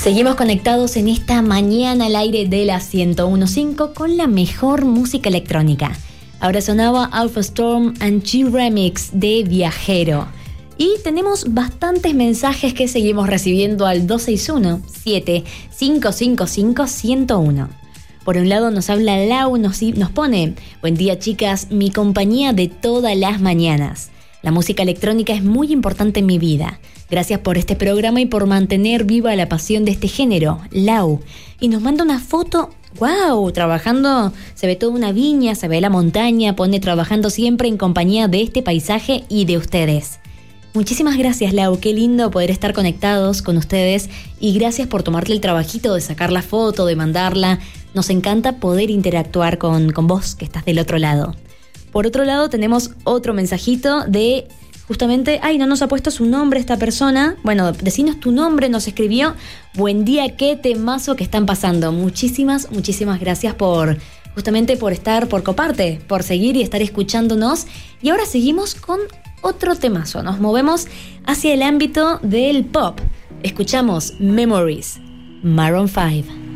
Seguimos conectados en esta mañana al aire de la 101.5 con la mejor música electrónica. Ahora sonaba Alpha Storm and G Remix de Viajero. Y tenemos bastantes mensajes que seguimos recibiendo al 261-7555-101. Por un lado nos habla Lau, nos pone: buen día chicas, mi compañía de todas las mañanas. La música electrónica es muy importante en mi vida. Gracias por este programa y por mantener viva la pasión de este género, Lau. Y nos manda una foto, wow, trabajando, se ve toda una viña, se ve la montaña, pone trabajando siempre en compañía de este paisaje y de ustedes. Muchísimas gracias, Lau, qué lindo poder estar conectados con ustedes y gracias por tomarte el trabajito de sacar la foto, de mandarla. Nos encanta poder interactuar con vos que estás del otro lado. Por otro lado tenemos otro mensajito de justamente, no nos ha puesto su nombre esta persona. Bueno, decinos tu nombre, nos escribió: buen día, qué temazo que están pasando. Muchísimas gracias por estar, por coparte, por seguir y estar escuchándonos. Y ahora seguimos con otro temazo. Nos movemos hacia el ámbito del pop. Escuchamos Memories, Maroon 5.